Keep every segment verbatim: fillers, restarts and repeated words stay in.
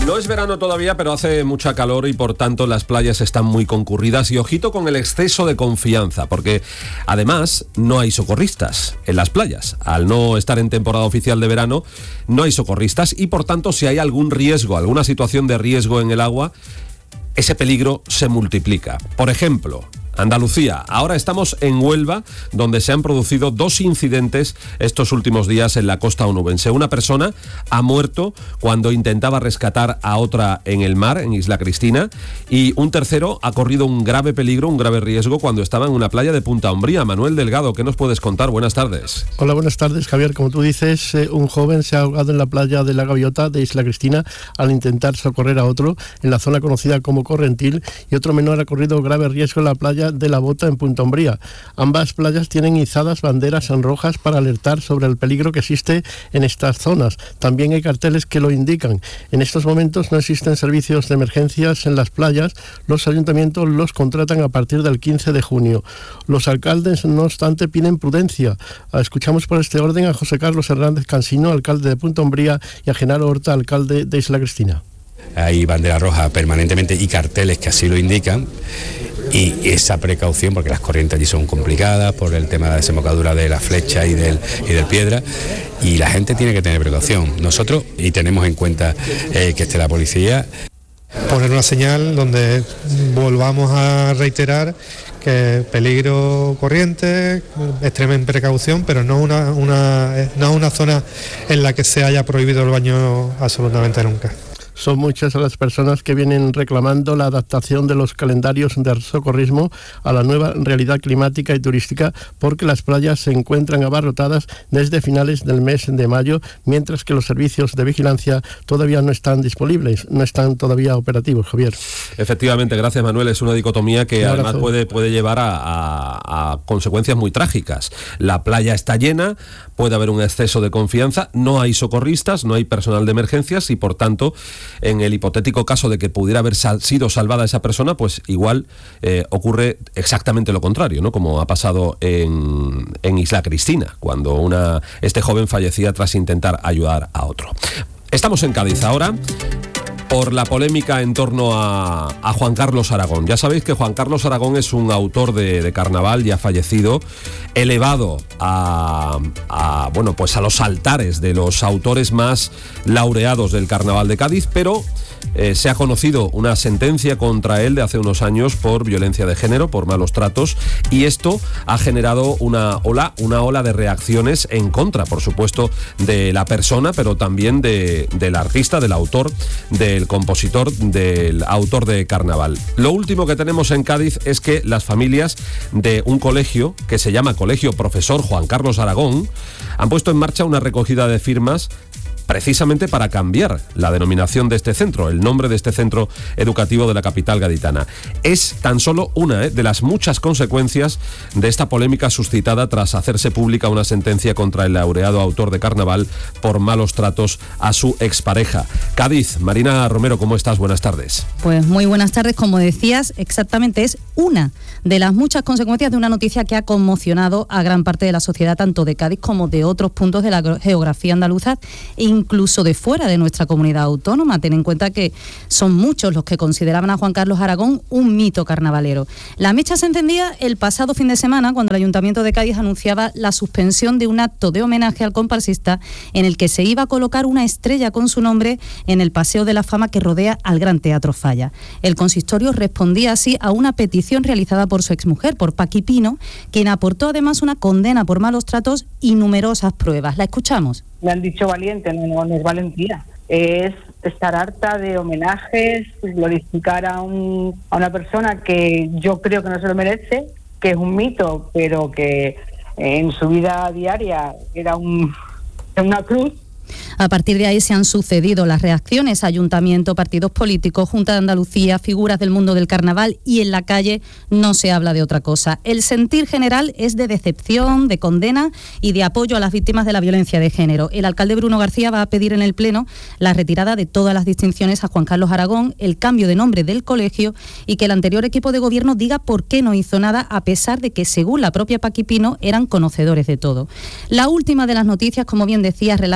No es verano todavía, pero hace mucha calor y por tanto las playas están muy concurridas. Y ojito con el exceso de confianza, porque además no hay socorristas en las playas. Al no estar en temporada oficial de verano, no hay socorristas y por tanto si hay algún riesgo, alguna situación de riesgo en el agua, ese peligro se multiplica. Por ejemplo, Andalucía. Ahora estamos en Huelva, donde se han producido dos incidentes estos últimos días en la costa onubense. Una persona ha muerto cuando intentaba rescatar a otra en el mar, en Isla Cristina, y un tercero ha corrido un grave peligro, un grave riesgo cuando estaba en una playa de Punta Umbría. Manuel Delgado, ¿qué nos puedes contar? Buenas tardes. Hola, buenas tardes, Javier. Como tú dices, eh, un joven se ha ahogado en la playa de la Gaviota de Isla Cristina al intentar socorrer a otro en la zona conocida como Correntil, y otro menor ha corrido grave riesgo en la playa de la Bota en Punta Umbría. Ambas playas tienen izadas banderas en rojas para alertar sobre el peligro que existe en estas zonas. También hay carteles que lo indican. En estos momentos no existen servicios de emergencias en las playas. Los ayuntamientos los contratan a partir del quince de junio. Los alcaldes, no obstante, piden prudencia. Escuchamos por este orden a José Carlos Hernández Cansino, alcalde de Punta Umbría, y a Genaro Horta, alcalde de Isla Cristina. Hay bandera roja permanentemente y carteles que así lo indican, y esa precaución, porque las corrientes allí son complicadas por el tema de la desembocadura de la Flecha y del, y del Piedra, y la gente tiene que tener precaución. Nosotros, y tenemos en cuenta eh, que esté la policía. Poner una señal donde volvamos a reiterar que peligro corriente, extremen precaución, pero no una, una, no una zona en la que se haya prohibido el baño absolutamente nunca. Son muchas las personas que vienen reclamando la adaptación de los calendarios de socorrismo a la nueva realidad climática y turística, porque las playas se encuentran abarrotadas desde finales del mes de mayo, mientras que los servicios de vigilancia todavía no están disponibles, no están todavía operativos, Javier. Efectivamente, gracias, Manuel. Es una dicotomía que además puede, puede llevar a, a, a consecuencias muy trágicas. La playa está llena, puede haber un exceso de confianza, no hay socorristas, no hay personal de emergencias y por tanto, en el hipotético caso de que pudiera haber sal- sido salvada esa persona, pues igual eh, ocurre exactamente lo contrario, ¿no? Como ha pasado en, en Isla Cristina, cuando una, este joven fallecía tras intentar ayudar a otro. Estamos en Cádiz ahora por la polémica en torno a, a Juan Carlos Aragón. Ya sabéis que Juan Carlos Aragón es un autor de, de carnaval ya fallecido, elevado a, a, bueno, pues a los altares de los autores más laureados del carnaval de Cádiz, pero eh, se ha conocido una sentencia contra él de hace unos años por violencia de género, por malos tratos, y esto ha generado una ola, una ola de reacciones en contra, por supuesto, de la persona, pero también de, del artista, del autor, del compositor, del autor de carnaval. Lo último que tenemos en Cádiz es que las familias de un colegio que se llama Colegio Profesor Juan Carlos Aragón han puesto en marcha una recogida de firmas precisamente para cambiar la denominación de este centro, el nombre de este centro educativo de la capital gaditana. Es tan solo una ¿eh? de las muchas consecuencias de esta polémica suscitada tras hacerse pública una sentencia contra el laureado autor de carnaval por malos tratos a su expareja. Cádiz, Marina Romero, ¿cómo estás? Buenas tardes. Pues muy buenas tardes, como decías, exactamente es una de las muchas consecuencias de una noticia que ha conmocionado a gran parte de la sociedad, tanto de Cádiz como de otros puntos de la geografía andaluza, e incluso de fuera de nuestra comunidad autónoma. Ten en cuenta que son muchos los que consideraban a Juan Carlos Aragón un mito carnavalero. La mecha se encendía el pasado fin de semana cuando el Ayuntamiento de Cádiz anunciaba la suspensión de un acto de homenaje al comparsista en el que se iba a colocar una estrella con su nombre en el Paseo de la Fama que rodea al Gran Teatro Falla. El consistorio respondía así a una petición realizada por su exmujer, por Paqui Pino, quien aportó además una condena por malos tratos y numerosas pruebas. La escuchamos. Me han dicho valiente, no, no, no es valentía. Es estar harta de homenajes, glorificar a, un, a una persona que yo creo que no se lo merece, que es un mito, pero que en su vida diaria era un, una cruz. A partir de ahí se han sucedido las reacciones, ayuntamiento, partidos políticos, Junta de Andalucía, figuras del mundo del carnaval, y en la calle no se habla de otra cosa. El sentir general es de decepción, de condena y de apoyo a las víctimas de la violencia de género. El alcalde Bruno García va a pedir en el Pleno la retirada de todas las distinciones a Juan Carlos Aragón, el cambio de nombre del colegio y que el anterior equipo de gobierno diga por qué no hizo nada, a pesar de que, según la propia Paqui Pino, eran conocedores de todo. La última de las noticias, como bien decías, relacionadas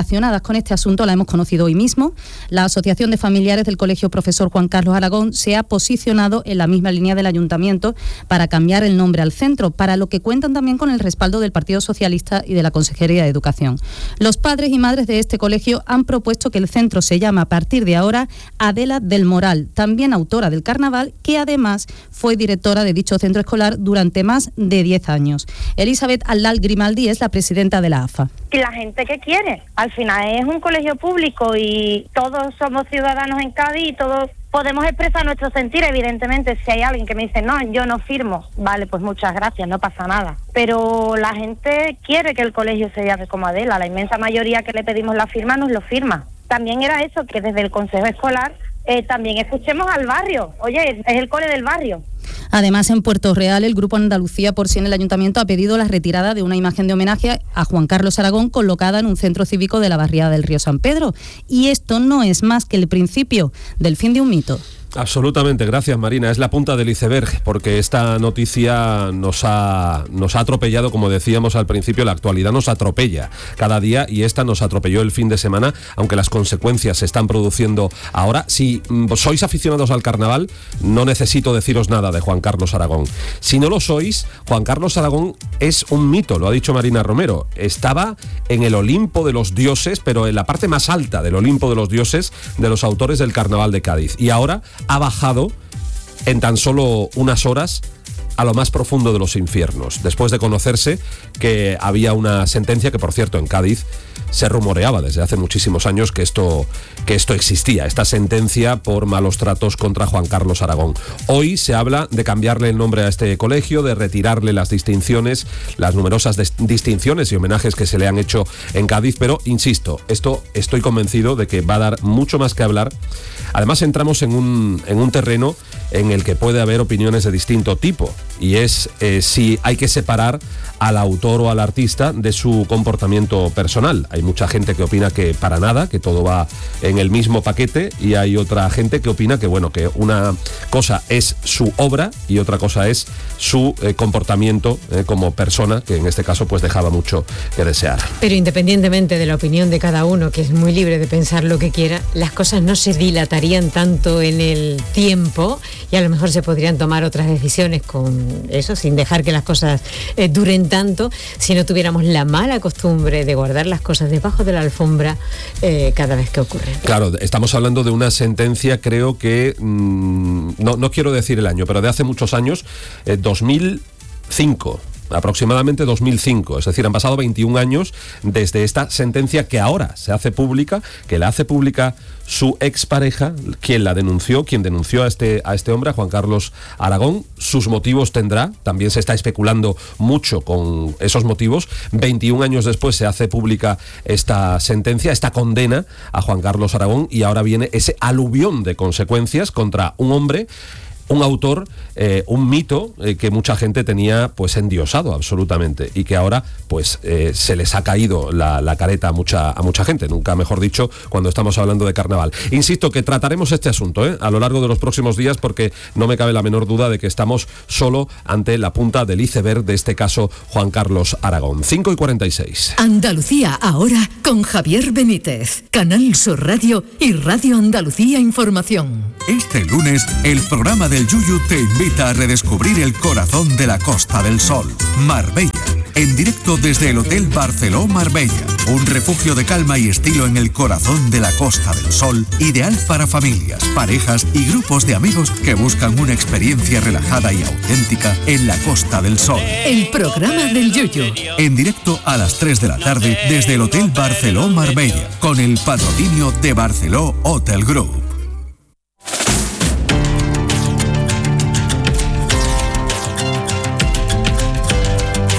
relacionadas con este asunto la hemos conocido hoy mismo. La Asociación de Familiares del Colegio Profesor Juan Carlos Aragón se ha posicionado en la misma línea del Ayuntamiento para cambiar el nombre al centro, para lo que cuentan también con el respaldo del Partido Socialista y de la Consejería de Educación. Los padres y madres de este colegio han propuesto que el centro se llame a partir de ahora Adela del Moral, también autora del carnaval, que además fue directora de dicho centro escolar durante más de diez años. Elizabeth Allal Grimaldi es la presidenta de la A F A. La gente que quiere, al final es un colegio público y todos somos ciudadanos en Cádiz y todos podemos expresar nuestro sentir. Evidentemente, si hay alguien que me dice, no, yo no firmo, vale, pues muchas gracias, no pasa nada. Pero la gente quiere que el colegio se llame como Adela, la inmensa mayoría que le pedimos la firma nos lo firma. También era eso, que desde el Consejo Escolar eh, también escuchemos al barrio. Oye, es el cole del barrio. Además, en Puerto Real, el Grupo Andalucía por sí en el Ayuntamiento ha pedido la retirada de una imagen de homenaje a Juan Carlos Aragón colocada en un centro cívico de la barriada del Río San Pedro. Y esto no es más que el principio del fin de un mito. Absolutamente, gracias Marina. Es la punta del iceberg, porque esta noticia nos ha, nos ha atropellado, como decíamos al principio, la actualidad nos atropella cada día y esta nos atropelló el fin de semana, aunque las consecuencias se están produciendo ahora. Si sois aficionados al carnaval, no necesito deciros nada de Juan Carlos Aragón. Si no lo sois, Juan Carlos Aragón es un mito, lo ha dicho Marina Romero. Estaba en el Olimpo de los dioses, pero en la parte más alta del Olimpo de los dioses de los autores del carnaval de Cádiz. Y ahora ha bajado en tan solo unas horas a lo más profundo de los infiernos, después de conocerse que había una sentencia que, por cierto, en Cádiz se rumoreaba desde hace muchísimos años que esto, que esto existía, esta sentencia por malos tratos contra Juan Carlos Aragón. Hoy se habla de cambiarle el nombre a este colegio, de retirarle las distinciones, las numerosas des- distinciones y homenajes que se le han hecho en Cádiz, pero insisto, esto estoy convencido de que va a dar mucho más que hablar. Además, entramos en un, en un terreno en el que puede haber opiniones de distinto tipo, y es eh, si hay que separar al autor o al artista de su comportamiento personal. Hay mucha gente que opina que para nada, que todo va en el mismo paquete, y hay otra gente que opina que, bueno, que una cosa es su obra y otra cosa es su eh, comportamiento eh, como persona, que en este caso pues dejaba mucho que desear. Pero independientemente de la opinión de cada uno, que es muy libre de pensar lo que quiera, las cosas no se dilatarían tanto en el tiempo y a lo mejor se podrían tomar otras decisiones con eso, sin dejar que las cosas eh, duren tanto, si no tuviéramos la mala costumbre de guardar las cosas debajo de la alfombra eh, cada vez que ocurren. Claro, estamos hablando de una sentencia, creo que, mmm, no, no quiero decir el año, pero de hace muchos años, eh, dos mil cinco. Aproximadamente dos mil cinco, es decir, han pasado veintiún años desde esta sentencia que ahora se hace pública, que la hace pública su expareja, quien la denunció, quien denunció a este, a este hombre, a Juan Carlos Aragón. Sus motivos tendrá, también se está especulando mucho con esos motivos. veintiún años después se hace pública esta sentencia, esta condena a Juan Carlos Aragón, y ahora viene ese aluvión de consecuencias contra un hombre, un autor, eh, un mito eh, que mucha gente tenía pues endiosado absolutamente, y que ahora pues eh, se les ha caído la, la careta a mucha, a mucha gente, nunca mejor dicho, cuando estamos hablando de carnaval. Insisto que trataremos este asunto ¿eh? a lo largo de los próximos días, porque no me cabe la menor duda de que estamos solo ante la punta del iceberg de este caso Juan Carlos Aragón. cinco y cuarenta y seis. Andalucía ahora con Javier Benítez, Canal Sur Radio y Radio Andalucía Información. Este lunes el programa del Yuyu te invita a redescubrir el corazón de la Costa del Sol, Marbella, en directo desde el Hotel Barceló Marbella, un refugio de calma y estilo en el corazón de la Costa del Sol, ideal para familias, parejas y grupos de amigos que buscan una experiencia relajada y auténtica en la Costa del Sol. El programa del Yuyu, en directo a las tres de la tarde desde el Hotel Barceló Marbella, con el patrocinio de Barceló Hotel Group.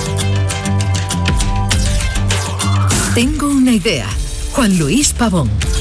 Tengo una idea. Juan Luis Pavón.